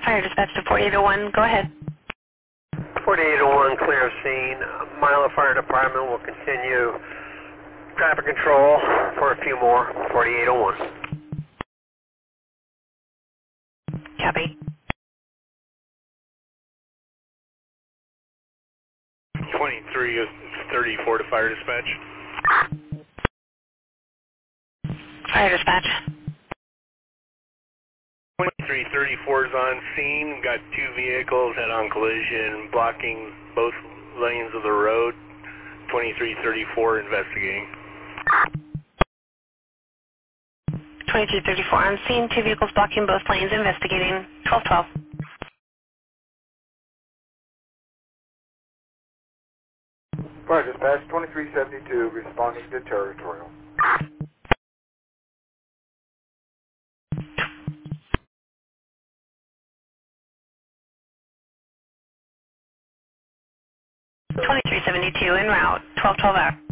Fire dispatch to 4801, go ahead. 4801, clear of scene. Milo Fire Department will continue traffic control for a few more. 4801. Copy. 2334 to fire dispatch. Fire dispatch. 2334 is on scene. Got two vehicles head-on collision blocking both lanes of the road. 2334 investigating. 2334 on scene, two vehicles blocking both lanes, investigating. 1212. Fire dispatch 2372 responding to territorial. .2372 en route, 1212 hour.